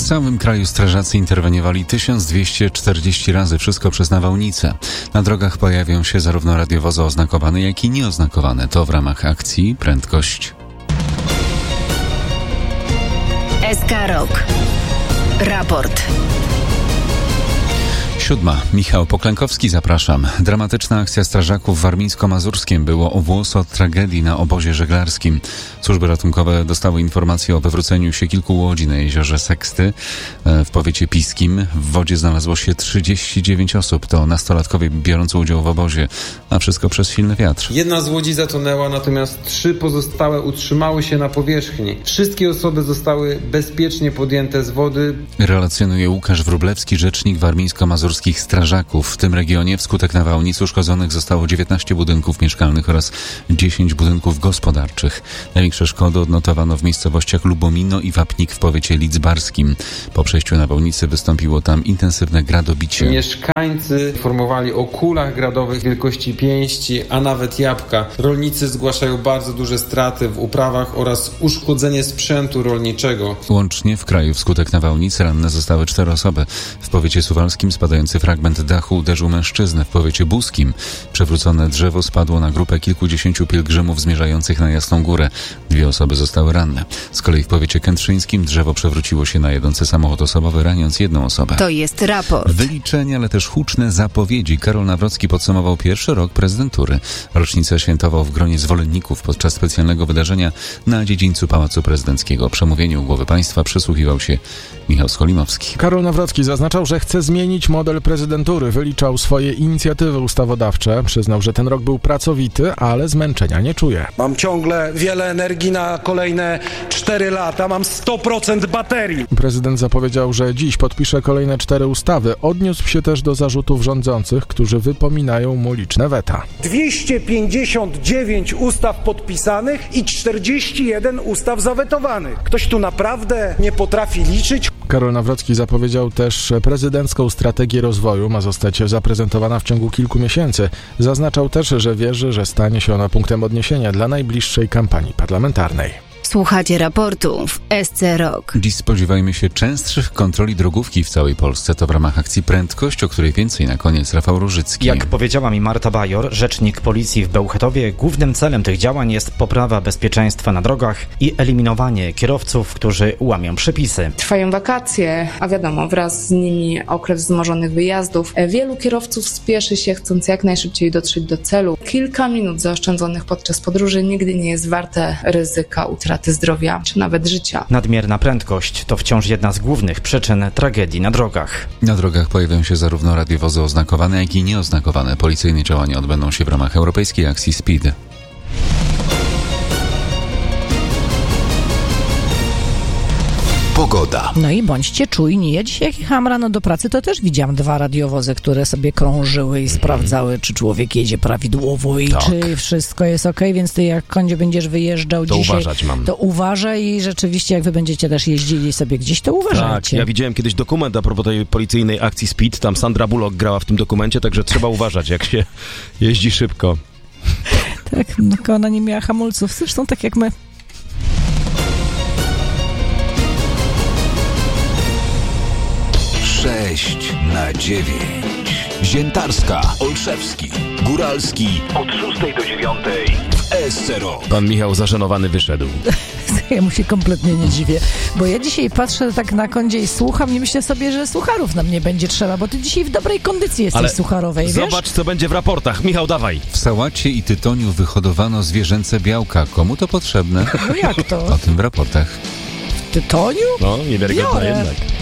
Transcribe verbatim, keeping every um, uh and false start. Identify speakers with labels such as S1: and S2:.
S1: W całym kraju strażacy interweniowali tysiąc dwieście czterdzieści razy, wszystko przez nawałnicę. Na drogach pojawią się zarówno radiowozy oznakowane, jak i nieoznakowane. To w ramach akcji Prędkość.
S2: S K Rok. Raport.
S1: Siódma. Michał Poklękowski, zapraszam. Dramatyczna akcja strażaków w Warmińsko-Mazurskiem. Było o włos od tragedii na obozie żeglarskim. Służby ratunkowe dostały informację o wywróceniu się kilku łodzi na jeziorze Seksty w powiecie piskim. W wodzie znalazło się trzydzieści dziewięć osób. To nastolatkowie biorący udział w obozie, a wszystko przez silny wiatr.
S3: Jedna z łodzi zatonęła, natomiast trzy pozostałe utrzymały się na powierzchni. Wszystkie osoby zostały bezpiecznie podjęte z wody.
S1: Relacjonuje Łukasz Wróblewski, rzecznik warmińsko-mazurskich strażaków. W tym regionie wskutek nawałnic uszkodzonych zostało dziewiętnaście budynków mieszkalnych oraz dziesięć budynków gospodarczych. Największe szkody odnotowano w miejscowościach Lubomino i Wapnik w powiecie lidzbarskim. Po przejściu nawałnicy wystąpiło tam intensywne gradobicie.
S3: Mieszkańcy informowali o kulach gradowych wielkości pięści, a nawet jabłka. Rolnicy zgłaszają bardzo duże straty w uprawach oraz uszkodzenie sprzętu rolniczego.
S1: Łącznie w kraju wskutek nawałnicy ranne zostały cztery osoby. W powiecie suwalskim spadający fragment dachu uderzył mężczyznę. W powiecie buskim przewrócone drzewo spadło na grupę kilkudziesięciu pielgrzymów zmierzających na Jasną Górę. Dwie osoby zostały ranne. Z kolei w powiecie kętrzyńskim drzewo przewróciło się na jedący samochód osobowy, raniąc jedną osobę.
S2: To jest raport.
S1: Wyliczenia, ale też huczne zapowiedzi. Karol Nawrocki podsumował pierwszy rok prezydentury. Rocznicę świętował w gronie zwolenników podczas specjalnego wydarzenia na dziedzińcu Pałacu Prezydenckiego. Przemówieniu głowy państwa przysłuchiwał się Michał Skolimowski.
S4: Karol Nawrocki zaznaczał, że chce zmienić model prezydentury. Wyliczał swoje inicjatywy ustawodawcze. Przyznał, że ten rok był pracowity, ale zmęczenia nie czuje.
S5: Mam ciągle wiele energii na kolejne cztery lata. Mam sto procent baterii.
S4: Prezydent zapowiedział, że dziś podpisze kolejne cztery ustawy. Odniósł się też do zarzutów rządzących, którzy wypominają mu liczne weta.
S5: dwieście pięćdziesiąt dziewięć ustaw podpisanych i czterdzieści jeden ustaw zawetowanych. Ktoś tu naprawdę nie potrafi liczyć?
S4: Karol Nawrocki zapowiedział też prezydencką strategię rozwoju. Ma zostać zaprezentowana w ciągu kilku miesięcy. Zaznaczał też, że wierzy, że stanie się ona punktem odniesienia dla najbliższej kampanii parlamentarnej.
S2: Słuchacie raportu w S C Rok.
S1: Dziś spodziewajmy się częstszych kontroli drogówki w całej Polsce. To w ramach akcji Prędkość, o której więcej na koniec Rafał Różycki.
S6: Jak powiedziała mi Marta Bajor, rzecznik policji w Bełchatowie, głównym celem tych działań jest poprawa bezpieczeństwa na drogach i eliminowanie kierowców, którzy łamią przepisy.
S7: Trwają wakacje, a wiadomo, wraz z nimi okres wzmożonych wyjazdów. Wielu kierowców spieszy się, chcąc jak najszybciej dotrzeć do celu. Kilka minut zaoszczędzonych podczas podróży nigdy nie jest warte ryzyka utraty zdrowia, czy nawet życia.
S6: Nadmierna prędkość to wciąż jedna z głównych przyczyn tragedii na drogach.
S1: Na drogach pojawią się zarówno radiowozy oznakowane, jak i nieoznakowane. Policyjne działania odbędą się w ramach europejskiej akcji Speed.
S8: Pogoda.
S9: No i bądźcie czujni. Ja dzisiaj jak jechałam rano do pracy, to też widziałam dwa radiowozy, które sobie krążyły i sprawdzały, czy człowiek jedzie prawidłowo i
S8: tak.
S9: czy wszystko jest okej, okay. Więc ty jak kądzie będziesz wyjeżdżał
S8: to
S9: dzisiaj,
S8: uważać mam.
S9: to uważaj i rzeczywiście jak wy będziecie też jeździli sobie gdzieś, to uważajcie.
S8: Tak, ja widziałem kiedyś dokument a propos tej policyjnej akcji Speed, tam Sandra Bullock grała w tym dokumencie, także trzeba uważać, jak się jeździ szybko.
S9: Tak, no ona nie miała hamulców, zresztą tak jak my.
S8: sześć na dziewięć. Ziętarska, Olszewski, Góralski od szóstej do dziewiątej w S C Rok. Pan Michał zaszanowany wyszedł.
S9: Ja mu się kompletnie nie dziwię, bo ja dzisiaj patrzę tak na kondzie i słucham i myślę sobie, że sucharów nam nie będzie trzeba, bo ty dzisiaj w dobrej kondycji jesteś. Ale sucharowej, wiesz?
S8: Zobacz, co będzie w raportach. Michał, dawaj.
S1: W sałacie i tytoniu wyhodowano zwierzęce białka. Komu to potrzebne?
S9: No jak to?
S1: O tym w raportach.
S9: W tytoniu?
S8: No, niewiarygodne
S9: Biorę.
S8: jednak.